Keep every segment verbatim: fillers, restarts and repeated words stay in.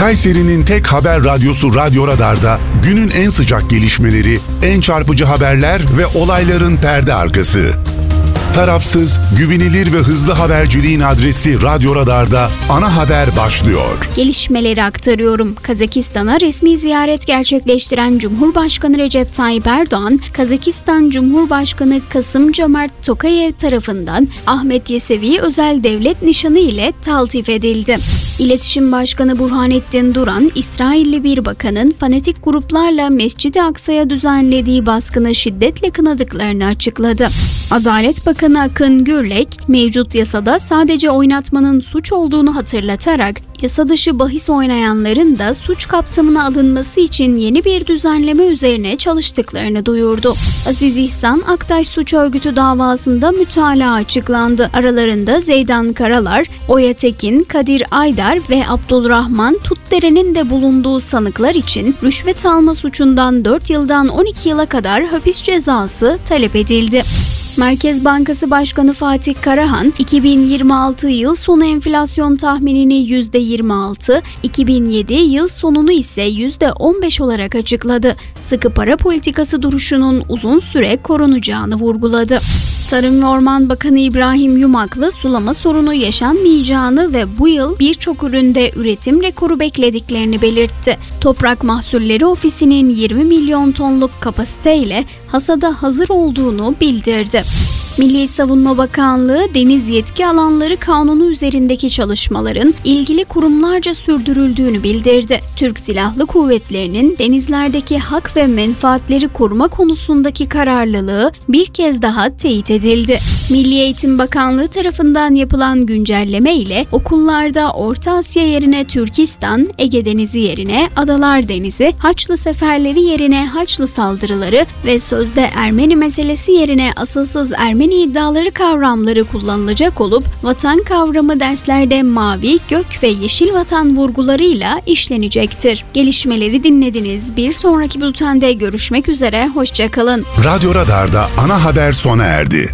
Kayseri'nin tek haber radyosu Radyo Radar'da günün en sıcak gelişmeleri, en çarpıcı haberler ve olayların perde arkası. Tarafsız, güvenilir ve hızlı haberciliğin adresi Radyo Radar'da ana haber başlıyor. Gelişmeleri aktarıyorum. Kazakistan'a resmi ziyaret gerçekleştiren Cumhurbaşkanı Recep Tayyip Erdoğan, Kazakistan Cumhurbaşkanı Kasım-Jomart Tokayev tarafından Ahmet Yesevi özel devlet nişanı ile taltif edildi. İletişim Başkanı Burhanettin Duran, İsrailli bir bakanın fanatik gruplarla Mescid-i Aksa'ya düzenlediği baskını şiddetle kınadıklarını açıkladı. Adalet Bakanı Akın Gürlek, mevcut yasada sadece oynatmanın suç olduğunu hatırlatarak, yasa dışı bahis oynayanların da suç kapsamına alınması için yeni bir düzenleme üzerine çalıştıklarını duyurdu. Aziz İhsan Aktaş Suç Örgütü davasında mütalaa açıklandı. Aralarında Zeydan Karalar, Oya Tekin, Kadir Aydar ve Abdülrahman Tutdere'nin de bulunduğu sanıklar için rüşvet alma suçundan dört yıldan on iki yıla kadar hapis cezası talep edildi. Merkez Bankası Başkanı Fatih Karahan, iki bin yirmi altı yıl sonu enflasyon tahminini yüzde yirmi altı, iki bin yedi yıl sonunu ise yüzde on beş olarak açıkladı. Sıkı para politikası duruşunun uzun süre korunacağını vurguladı. Tarım ve Orman Bakanı İbrahim Yumaklı, sulama sorunu yaşanmayacağını ve bu yıl birçok üründe üretim rekoru beklediklerini belirtti. Toprak Mahsulleri Ofisi'nin yirmi milyon tonluk kapasiteyle hasada hazır olduğunu bildirdi. Milli Savunma Bakanlığı, Deniz Yetki Alanları Kanunu üzerindeki çalışmaların ilgili kurumlarca sürdürüldüğünü bildirdi. Türk Silahlı Kuvvetleri'nin denizlerdeki hak ve menfaatleri koruma konusundaki kararlılığı bir kez daha teyit edildi. Milli Eğitim Bakanlığı tarafından yapılan güncelleme ile okullarda Orta Asya yerine Türkistan, Ege Denizi yerine Adalar Denizi, Haçlı seferleri yerine Haçlı saldırıları ve sözde Ermeni meselesi yerine asılsız Ermeni iddiaları kavramları kullanılacak olup, vatan kavramı derslerde mavi, gök ve yeşil vatan vurgularıyla işlenecektir. Gelişmeleri dinlediniz. Bir sonraki bültende görüşmek üzere. Hoşça kalın. Radyo Radar'da ana haber sona erdi.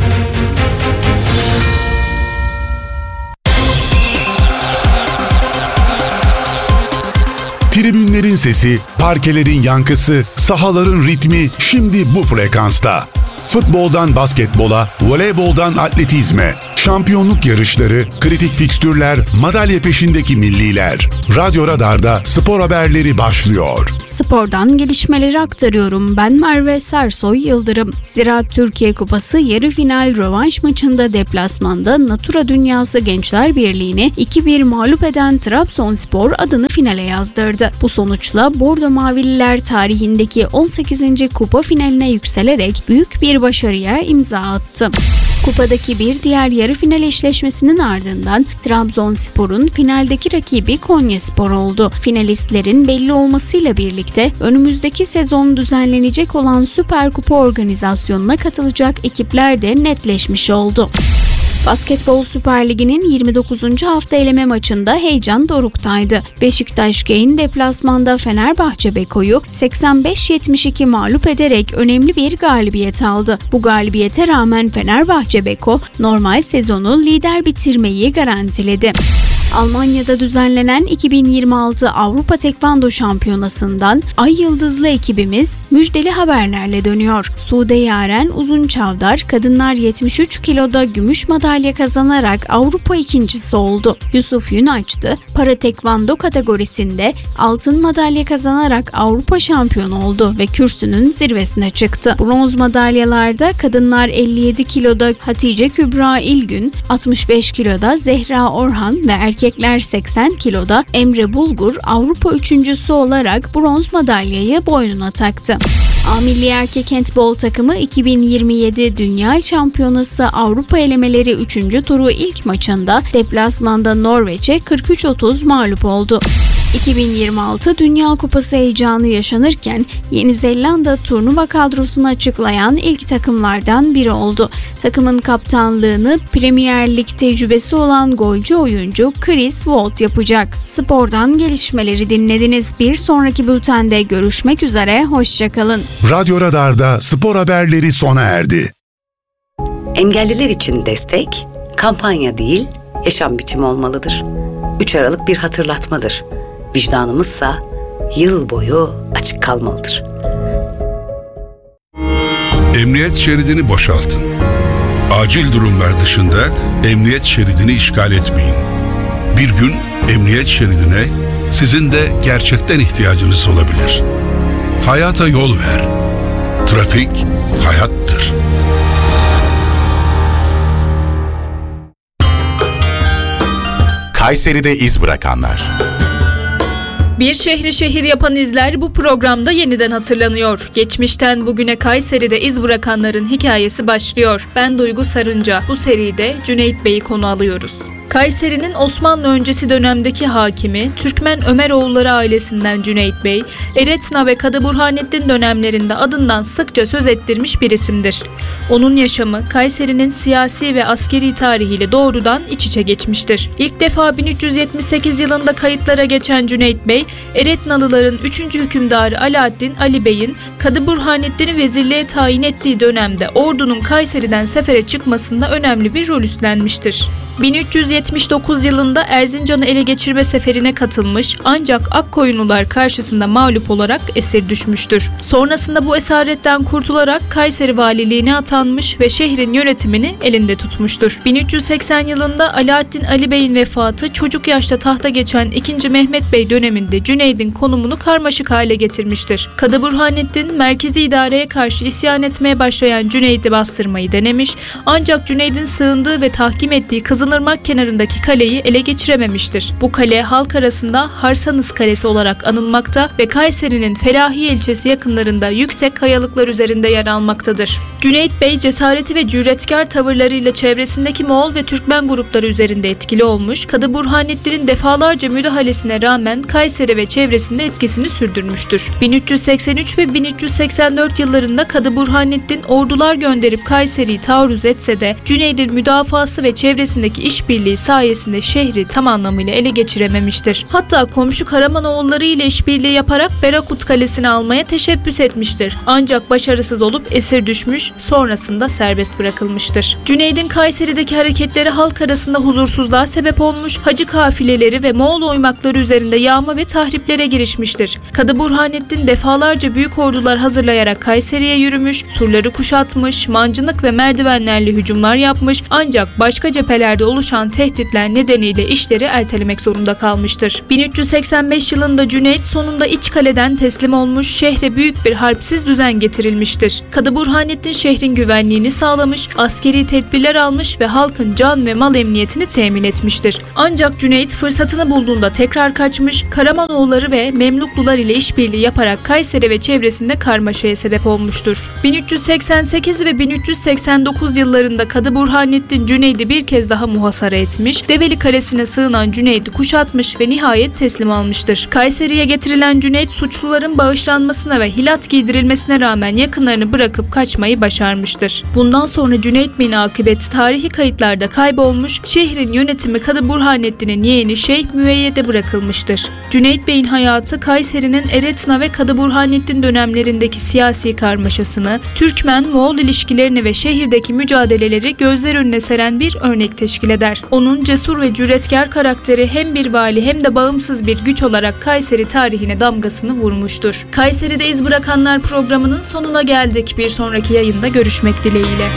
Tribünlerin sesi, parkelerin yankısı, sahaların ritmi şimdi bu frekansta. Futboldan basketbola, voleyboldan atletizme, şampiyonluk yarışları, kritik fikstürler, madalya peşindeki milliler. Radyo Radar'da spor haberleri başlıyor. Spordan gelişmeleri aktarıyorum. Ben Merve Sersoy Yıldırım. Ziraat Türkiye Kupası yarı final rövanş maçında deplasmanda Natura Dünyası Gençler Birliği'ni iki bir mağlup eden Trabzonspor adını finale yazdırdı. Bu sonuçla Bordo Mavililer tarihindeki on sekizinci kupa finaline yükselerek büyük bir başarıya imza attı. Kupadaki bir diğer yarı final eşleşmesinin ardından Trabzonspor'un finaldeki rakibi Konyaspor oldu. Finalistlerin belli olmasıyla birlikte önümüzdeki sezon düzenlenecek olan Süper Kupa organizasyonuna katılacak ekipler de netleşmiş oldu. Basketbol Süper Ligi'nin yirmi dokuzuncu hafta eleme maçında heyecan doruktaydı. Beşiktaş Gain deplasmanda Fenerbahçe Beko'yu seksen beş yetmiş iki mağlup ederek önemli bir galibiyet aldı. Bu galibiyete rağmen Fenerbahçe Beko normal sezonu lider bitirmeyi garantiledi. Almanya'da düzenlenen iki bin yirmi altı Avrupa Tekvando Şampiyonası'ndan Ay Yıldızlı ekibimiz müjdeli haberlerle dönüyor. Sude Yaren Uzunçavdar kadınlar yetmiş üç kiloda gümüş madalya kazanarak Avrupa ikincisi oldu. Yusuf Yunaç'tı para tekvando kategorisinde altın madalya kazanarak Avrupa şampiyonu oldu ve kürsünün zirvesine çıktı. Bronz madalyalarda kadınlar elli yedi kiloda Hatice Kübra İlgün, altmış beş kiloda Zehra Orhan ve erkekler seksen kiloda Emre Bulgur Avrupa üçüncüsü olarak bronz madalyayı boynuna taktı. A Milli Erkek Handbol takımı iki bin yirmi yedi Dünya Şampiyonası Avrupa elemeleri üçüncü turu ilk maçında deplasmanda Norveç'e kırk üç otuz mağlup oldu. iki bin yirmi altı Dünya Kupası heyecanı yaşanırken Yeni Zelanda turnuva kadrosunu açıklayan ilk takımlardan biri oldu. Takımın kaptanlığını Premier Lig tecrübesi olan golcü oyuncu Chris Wold yapacak. Spordan gelişmeleri dinlediniz. Bir sonraki bültende görüşmek üzere. Hoşçakalın. Radyo Radar'da spor haberleri sona erdi. Engelliler için destek, kampanya değil, yaşam biçimi olmalıdır. üç Aralık bir hatırlatmadır. vicdanımızsa yıl boyu açık kalmalıdır. Emniyet şeridini boşaltın. Acil durumlar dışında emniyet şeridini işgal etmeyin. Bir gün emniyet şeridine sizin de gerçekten ihtiyacınız olabilir. Hayata yol ver. Trafik hayattır. Kayseri'de iz bırakanlar. Bir şehri şehir yapan izler bu programda yeniden hatırlanıyor. Geçmişten bugüne Kayseri'de iz bırakanların hikayesi başlıyor. Ben Duygu Sarınca. Bu seride Cüneyt Bey'i konu alıyoruz. Kayseri'nin Osmanlı öncesi dönemdeki hakimi, Türkmen Ömeroğulları ailesinden Cüneyt Bey, Eretna ve Kadı Burhanettin dönemlerinde adından sıkça söz ettirmiş bir isimdir. Onun yaşamı Kayseri'nin siyasi ve askeri tarihiyle doğrudan iç içe geçmiştir. İlk defa bin üç yüz yetmiş sekiz yılında kayıtlara geçen Cüneyt Bey, Eretnalıların üçüncü hükümdarı Alaaddin Ali Bey'in Kadı Burhanettin'i vezirliğe tayin ettiği dönemde ordunun Kayseri'den sefere çıkmasında önemli bir rol üstlenmiştir. bin üç yüz yetmiş dokuz yılında Erzincan'ı ele geçirme seferine katılmış ancak Akkoyunlular karşısında mağlup olarak esir düşmüştür. Sonrasında bu esaretten kurtularak Kayseri valiliğine atanmış ve şehrin yönetimini elinde tutmuştur. bin üç yüz seksen yılında Alaaddin Ali Bey'in vefatı çocuk yaşta tahta geçen ikinci. Mehmet Bey döneminde Cüneyd'in konumunu karmaşık hale getirmiştir. Kadı Burhanettin merkezi idareye karşı isyan etmeye başlayan Cüneyd'i bastırmayı denemiş ancak Cüneyd'in sığındığı ve tahkim ettiği Kızılırmak kenarındaki kaleyi ele geçirememiştir. Bu kale halk arasında Harsanız Kalesi olarak anılmakta ve Kayseri'nin Felahiye ilçesi yakınlarında yüksek kayalıklar üzerinde yer almaktadır. Cüneyt Bey cesareti ve cüretkar tavırlarıyla çevresindeki Moğol ve Türkmen grupları üzerinde etkili olmuş, Kadı Burhanettin'in defalarca müdahalesine rağmen Kayseri ve çevresinde etkisini sürdürmüştür. bin üç yüz seksen üç ve bin üç yüz seksen dört yıllarında Kadı Burhanettin ordular gönderip Kayseri'yi taarruz etse de Cüneyd'in müdafası ve çevresindeki işbirliği sayesinde şehri tam anlamıyla ele geçirememiştir. Hatta komşu Karamanoğulları ile işbirliği yaparak Berakut Kalesi'ni almaya teşebbüs etmiştir. Ancak başarısız olup esir düşmüş, sonrasında serbest bırakılmıştır. Cüneyd'in Kayseri'deki hareketleri halk arasında huzursuzluğa sebep olmuş, hacı kafileleri ve Moğol oymakları üzerinde yağma ve tahriplere girişmiştir. Kadı Burhanettin defalarca büyük ordular hazırlayarak Kayseri'ye yürümüş, surları kuşatmış, mancınık ve merdivenlerle hücumlar yapmış ancak başka cephelerde oluşan tehditler nedeniyle işleri ertelemek zorunda kalmıştır. bin üç yüz seksen beş yılında Cüneyt sonunda iç kaleden teslim olmuş, şehre büyük bir harpsiz düzen getirilmiştir. Kadı Burhanettin şehrin güvenliğini sağlamış, askeri tedbirler almış ve halkın can ve mal emniyetini temin etmiştir. Ancak Cüneyt fırsatını bulduğunda tekrar kaçmış, Karamanoğulları ve Memluklular ile işbirliği yaparak Kayseri ve çevresinde karmaşaya sebep olmuştur. bin üç yüz seksen sekiz ve bin üç yüz seksen dokuz yıllarında Kadı Burhanettin Cüneyd'i bir kez daha muhasara etmiş, Develi Kalesi'ne sığınan Cüneyd'i kuşatmış ve nihayet teslim almıştır. Kayseri'ye getirilen Cüneyd suçluların bağışlanmasına ve hilat giydirilmesine rağmen yakınlarını bırakıp kaçmayı başarmıştır. Bundan sonra Cüneyt Bey'in akıbeti tarihi kayıtlarda kaybolmuş, şehrin yönetimi Kadı Burhanettin'in yeğeni Şeyh Müeyyed'e bırakılmıştır. Cüneyt Bey'in hayatı Kayseri'nin Eretna ve Kadı Burhanettin dönemlerindeki siyasi karmaşasını, Türkmen-Moğol ilişkilerini ve şehirdeki mücadeleleri gözler önüne seren bir örnek teşkil eder. Onun cesur ve cüretkar karakteri hem bir vali hem de bağımsız bir güç olarak Kayseri tarihine damgasını vurmuştur. Kayseri'de iz bırakanlar programının sonuna geldik. Bir sonraki yayında görüşmek dileğiyle.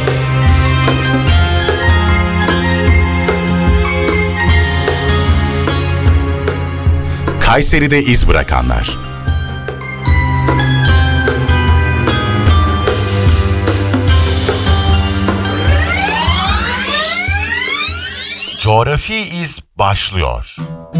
Kayseri'de iz bırakanlar. Coğrafi iz başlıyor.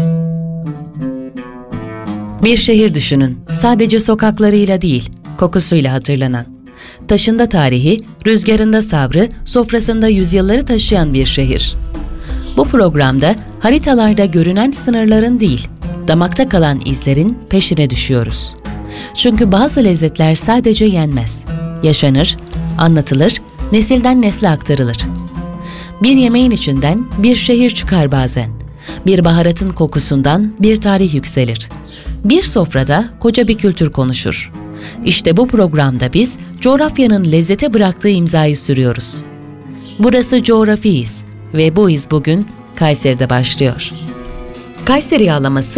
Bir şehir düşünün. Sadece sokaklarıyla değil, kokusuyla hatırlanan. Taşında tarihi, rüzgarında sabrı, sofrasında yüzyılları taşıyan bir şehir. Bu programda haritalarda görünen sınırların değil, damakta kalan izlerin peşine düşüyoruz. Çünkü bazı lezzetler sadece yenmez, yaşanır, anlatılır, nesilden nesle aktarılır. Bir yemeğin içinden bir şehir çıkar bazen. Bir baharatın kokusundan bir tarih yükselir. Bir sofrada koca bir kültür konuşur. İşte bu programda biz coğrafyanın lezzete bıraktığı imzayı sürüyoruz. Burası Coğrafi İz ve bu iz bugün Kayseri'de başlıyor. Kayseri yağlaması,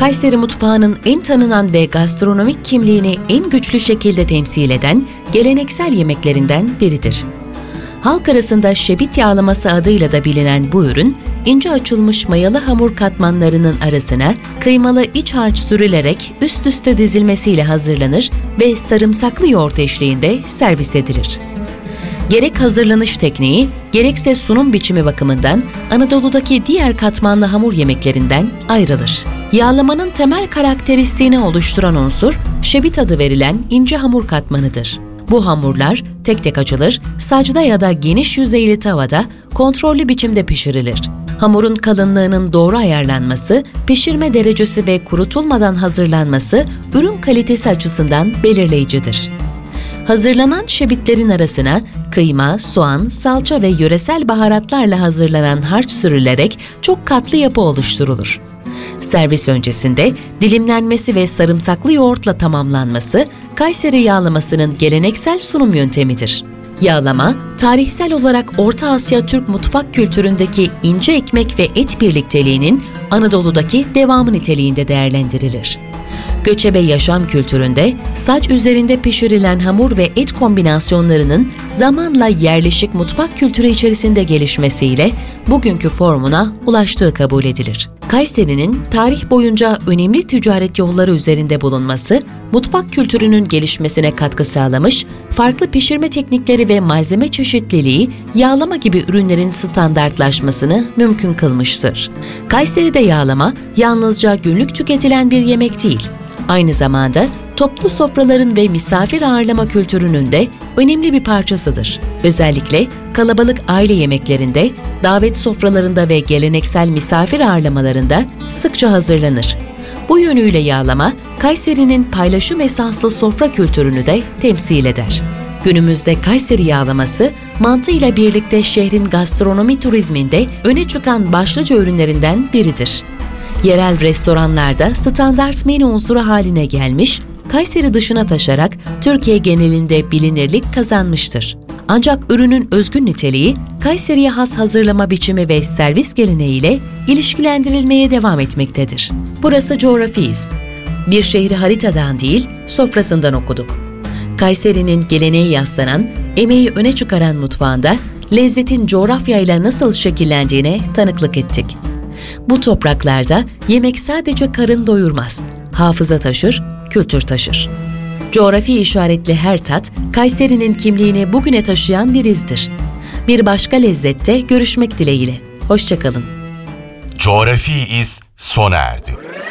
Kayseri mutfağının en tanınan ve gastronomik kimliğini en güçlü şekilde temsil eden geleneksel yemeklerinden biridir. Halk arasında şebit yağlaması adıyla da bilinen bu ürün, ince açılmış mayalı hamur katmanlarının arasına kıymalı iç harç sürülerek üst üste dizilmesiyle hazırlanır ve sarımsaklı yoğurt eşliğinde servis edilir. Gerek hazırlanış tekniği, gerekse sunum biçimi bakımından Anadolu'daki diğer katmanlı hamur yemeklerinden ayrılır. Yağlamanın temel karakteristiğini oluşturan unsur, şebit adı verilen ince hamur katmanıdır. Bu hamurlar tek tek açılır, sacda ya da geniş yüzeyli tavada kontrollü biçimde pişirilir. Hamurun kalınlığının doğru ayarlanması, pişirme derecesi ve kurutulmadan hazırlanması ürün kalitesi açısından belirleyicidir. Hazırlanan şebitlerin arasına kıyma, soğan, salça ve yöresel baharatlarla hazırlanan harç sürülerek çok katlı yapı oluşturulur. Servis öncesinde dilimlenmesi ve sarımsaklı yoğurtla tamamlanması Kayseri yağlamasının geleneksel sunum yöntemidir. Yağlama, tarihsel olarak Orta Asya Türk mutfak kültüründeki ince ekmek ve et birlikteliğinin Anadolu'daki devamı niteliğinde değerlendirilir. Göçebe yaşam kültüründe saç üzerinde pişirilen hamur ve et kombinasyonlarının zamanla yerleşik mutfak kültürü içerisinde gelişmesiyle bugünkü formuna ulaştığı kabul edilir. Kayseri'nin tarih boyunca önemli ticaret yolları üzerinde bulunması, mutfak kültürünün gelişmesine katkı sağlamış, farklı pişirme teknikleri ve malzeme çeşitliliği, yağlama gibi ürünlerin standartlaşmasını mümkün kılmıştır. Kayseri'de yağlama yalnızca günlük tüketilen bir yemek değil, aynı zamanda toplu sofraların ve misafir ağırlama kültürünün de önemli bir parçasıdır. Özellikle kalabalık aile yemeklerinde, davet sofralarında ve geleneksel misafir ağırlamalarında sıkça hazırlanır. Bu yönüyle yağlama, Kayseri'nin paylaşım esaslı sofra kültürünü de temsil eder. Günümüzde Kayseri yağlaması, mantıyla birlikte şehrin gastronomi turizminde öne çıkan başlıca ürünlerinden biridir. Yerel restoranlarda standart menü unsuru haline gelmiş, Kayseri dışına taşarak Türkiye genelinde bilinirlik kazanmıştır. Ancak ürünün özgün niteliği, Kayseri'ye has hazırlama biçimi ve servis geleneğiyle ilişkilendirilmeye devam etmektedir. Burası coğrafiyiz. Bir şehri haritadan değil, sofrasından okuduk. Kayseri'nin geleneği yaslanan, emeği öne çıkaran mutfağında lezzetin coğrafyayla nasıl şekillendiğine tanıklık ettik. Bu topraklarda yemek sadece karın doyurmaz, hafıza taşır, kültür taşır. Coğrafi işaretli her tat, Kayseri'nin kimliğini bugüne taşıyan bir izdir. Bir başka lezzette görüşmek dileğiyle. Hoşça kalın. Coğrafi iz sona erdi.